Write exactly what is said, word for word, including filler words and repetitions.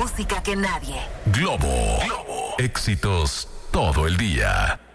música que nadie. Globo. Globo. Éxitos todo el día.